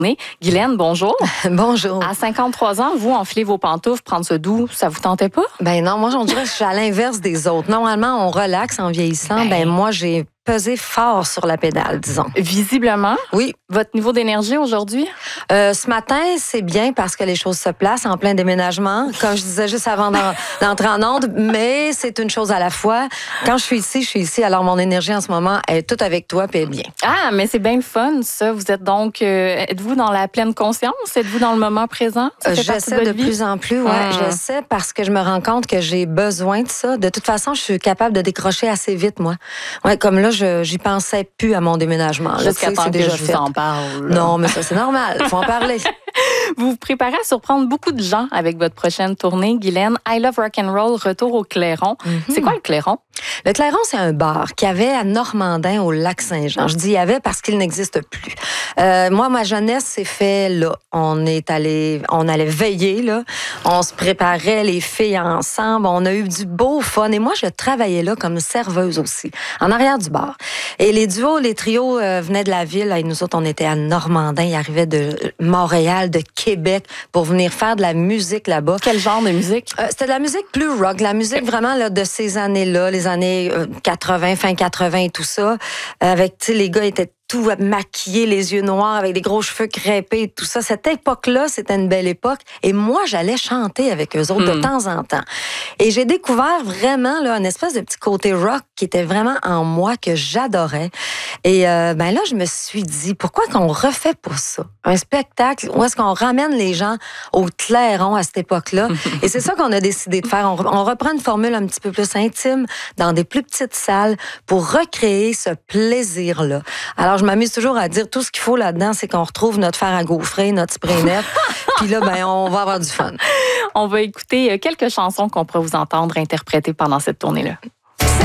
Guylaine, bonjour. Bonjour. À 53 ans, vous enfilez vos pantoufles, prendre ce doux, ça vous tentait pas? Ben non, moi, on dirait que je suis à l'inverse des autres. Normalement, on relaxe en vieillissant. Ben moi, j'ai pesé fort sur la pédale, disons. Visiblement. Oui. Votre niveau d'énergie aujourd'hui? Ce matin, c'est bien parce que les choses se placent en plein déménagement, comme je disais juste avant d'entrer en onde, mais c'est une chose à la fois. Quand je suis ici, alors mon énergie en ce moment est toute avec toi, puis elle est bien. Ah, mais c'est bien le fun, ça. Vous êtes donc, êtes-vous dans la pleine conscience? Êtes-vous dans le moment présent? J'essaie de plus en plus, j'essaie parce que je me rends compte que j'ai besoin de ça. De toute façon, je suis capable de décrocher assez vite, moi. Ouais, comme là, j'y pensais plus à mon déménagement. Jusqu'à temps que je vous en parle. Non, mais ça, c'est normal. Il faut en parler. Vous vous préparez à surprendre beaucoup de gens avec votre prochaine tournée, Guylaine. I Love Rock'n'Roll, retour au Clairon. C'est quoi le Clairon? Le Clairon, c'est un bar qu'il y avait à Normandin, au Lac-Saint-Jean. Je dis il y avait parce qu'il n'existe plus. Moi, ma jeunesse s'est fait là. On allait veiller, là. On se préparait, les filles ensemble. On a eu du beau fun. Et moi, je travaillais là comme serveuse aussi, en arrière du bar. Et les duos, les trios venaient de la ville. Et nous autres, on était à Normandin. Ils arrivaient de Montréal, de Québec, pour venir faire de la musique là-bas. Quel genre de musique? C'était de la musique plus rock, la musique vraiment là, de ces années-là, les années 80, fin 80 et tout ça. Avec, tu sais, les gars étaient tout maquillés, les yeux noirs, avec des gros cheveux crêpés et tout ça. Cette époque-là, c'était une belle époque. Et moi, j'allais chanter avec eux autres de temps en temps. Et j'ai découvert vraiment là, une espèce de petit côté rock qui était vraiment en moi, que j'adorais. Et ben là, je me suis dit, pourquoi qu'on refait pour ça? Un spectacle où est-ce qu'on ramène les gens au Clairon à cette époque-là? Et c'est ça qu'on a décidé de faire. On reprend une formule un petit peu plus intime, dans des plus petites salles, pour recréer ce plaisir-là. Alors, je m'amuse toujours à dire, tout ce qu'il faut là-dedans, c'est qu'on retrouve notre fer à gaufrer, notre spray net. Puis là, ben, on va avoir du fun. On va écouter quelques chansons qu'on pourra vous entendre interpréter pendant cette tournée-là.